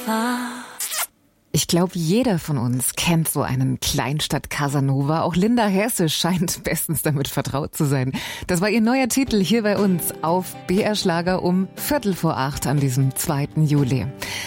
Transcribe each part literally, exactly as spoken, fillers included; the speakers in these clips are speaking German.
Ich glaube, jeder von uns kennt so einen Kleinstadt-Casanova. Auch Linda Hesse scheint bestens damit vertraut zu sein. Das war ihr neuer Titel hier bei uns auf B R Schlager um Viertel vor acht an diesem zweiten Juli.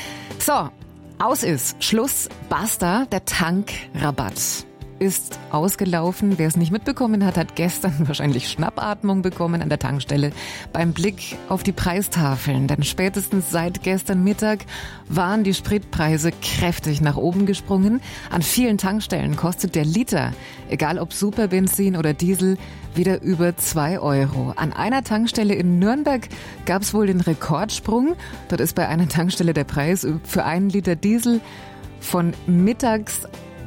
So, aus ist, Schluss, basta, der Tankrabatt ist ausgelaufen. Wer es nicht mitbekommen hat, hat gestern wahrscheinlich Schnappatmung bekommen an der Tankstelle beim Blick auf die Preistafeln. Denn spätestens seit gestern Mittag waren die Spritpreise kräftig nach oben gesprungen. An vielen Tankstellen kostet der Liter, egal ob Superbenzin oder Diesel, wieder über zwei Euro. An einer Tankstelle in Nürnberg gab es wohl den Rekordsprung. Dort ist bei einer Tankstelle der Preis für einen Liter Diesel von mittags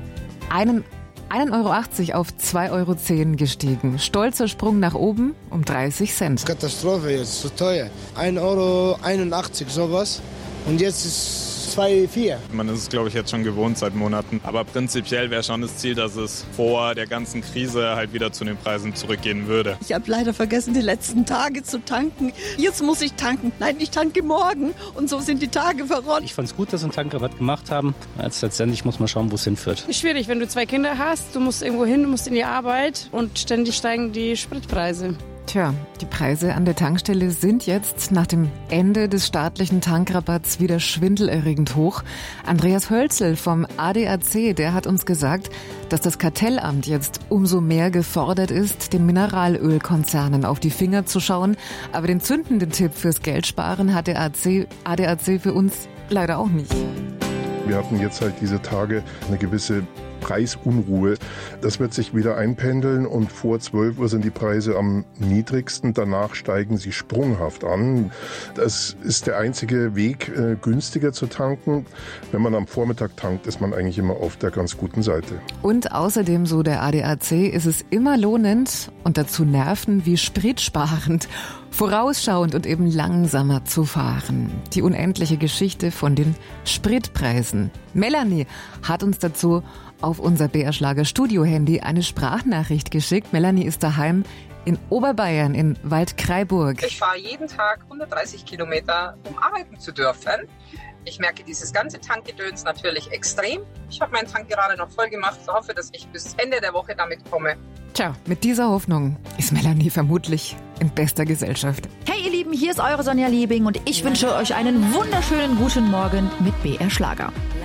einen ein Euro achtzig auf zwei Euro zehn gestiegen. Stolzer Sprung nach oben um dreißig Cent. Katastrophe jetzt, so teuer. ein Euro einundachtzig sowas und jetzt ist zwei Euro vier. Man ist es, glaube ich, jetzt schon gewohnt seit Monaten. Aber prinzipiell wäre schon das Ziel, dass es vor der ganzen Krise halt wieder zu den Preisen zurückgehen würde. Ich habe leider vergessen, die letzten Tage zu tanken. Jetzt muss ich tanken. Nein, ich tanke morgen. Und so sind die Tage verronnen. Ich fand es gut, dass sie einen Tankrabatt gemacht haben. Als letztendlich muss man schauen, wo es hinführt. Ist schwierig, wenn du zwei Kinder hast. Du musst irgendwo hin, du musst in die Arbeit und ständig steigen die Spritpreise. Tja, die Preise an der Tankstelle sind jetzt nach dem Ende des staatlichen Tankrabatts wieder schwindelerregend hoch. Andreas Hölzel vom A D A C, der hat uns gesagt, dass das Kartellamt jetzt umso mehr gefordert ist, den Mineralölkonzernen auf die Finger zu schauen. Aber den zündenden Tipp fürs Geldsparen hat der A D A C für uns leider auch nicht. Wir hatten jetzt halt diese Tage eine gewisse Preisunruhe. Das wird sich wieder einpendeln und vor zwölf Uhr sind die Preise am niedrigsten. Danach steigen sie sprunghaft an. Das ist der einzige Weg, äh, günstiger zu tanken. Wenn man am Vormittag tankt, ist man eigentlich immer auf der ganz guten Seite. Und außerdem, so der A D A C, ist es immer lohnend und dazu nerven wie spritsparend, vorausschauend und eben langsamer zu fahren. Die unendliche Geschichte von den Spritpreisen. Melanie hat uns dazu auf unser B R Schlager Studio-Handy eine Sprachnachricht geschickt. Melanie ist daheim in Oberbayern, in Waldkraiburg. Ich fahre jeden Tag hundertdreißig Kilometer, um arbeiten zu dürfen. Ich merke dieses ganze Tankgedöns natürlich extrem. Ich habe meinen Tank gerade noch voll gemacht. Ich hoffe, dass ich bis Ende der Woche damit komme. Tja, mit dieser Hoffnung ist Melanie vermutlich in bester Gesellschaft. Hey ihr Lieben, hier ist eure Sonja Liebing und ich wünsche euch einen wunderschönen guten Morgen mit B R Schlager.